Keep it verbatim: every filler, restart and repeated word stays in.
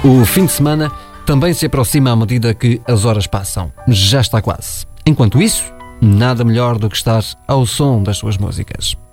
O fim de semana também se aproxima à medida que as horas passam. Já está quase. Enquanto isso, nada melhor do que estar ao som das suas músicas.